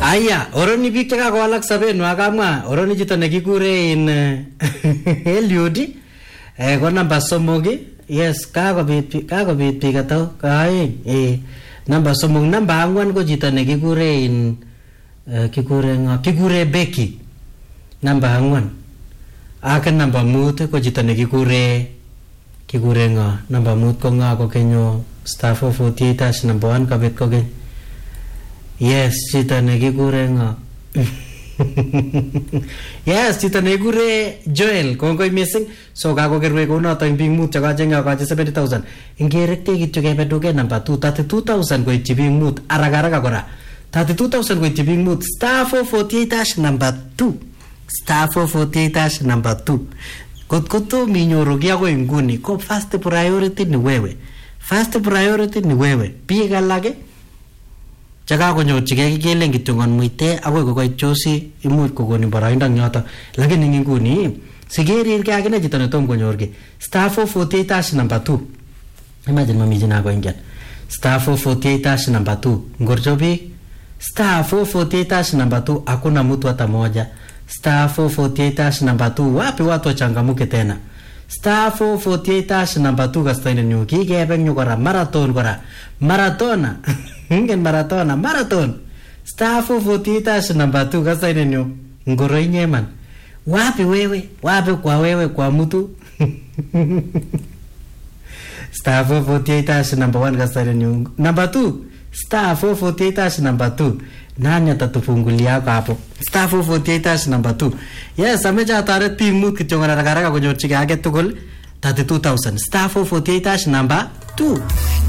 Aya, oroni biik chekakowalak sobenwa kamwa, oroni chito nekikure in Eliud, ko namba 3, yes, kakobit biik atau kaeng, namba 3, namba 4 ko chito nekikure in kikure Becky, namba 4. Ak namba 5 ko chito nekikure ngo, namba 5 ko nga ko kenyo staff of 48 namba 1 kabit ko keny. Yes, chito nekikure ngo. Yes, chito nekikure Joel, kongoi missing. So kakokerwe kounoto ing biik mut chekachenge akache 70,000. Ingerekte kityo kebe duket namba 2, 32,000 koityi biik mut. Araka kora. 32,000 koityi biik mut. Star 448 number 2. Star 448 number 2. Kotko minyoru kia ko inguni, ko first priority ni wewe. First priority ni wewe. Biik alake chakakonyorchigei kikelen kityo ngon muite akoi kokoit Josi imuch kokonin boroindo nyoto, lakini nguni sigerirgei akine chito netom konyorki. Star 448 number 2. Imagine mami jina ko ingian. Star 448 number 2. Ngorcho biik. Star 448 number 2, hakuna mtu hata moja. Star 448 number 2, wapi watu wachangamuke tena. Star 448 number 2 kastaine nyu kikebe nyu kora marathon kora. Maratona. Ingen maratona, marathon. Star 448 number 2 kastaine nyu ngoro inyeman. Wapi wewe? Wapi kwa wewe kwa mtu? Star 448 number 1 kastaine nyu. Number 2. Star 448 number 2. Nani atatufungulia hapo? Star 448 number 2. Yes, amecha ataret biik mut kityo haraka konyorchigei age tugul 32,000. Star 448 number 2.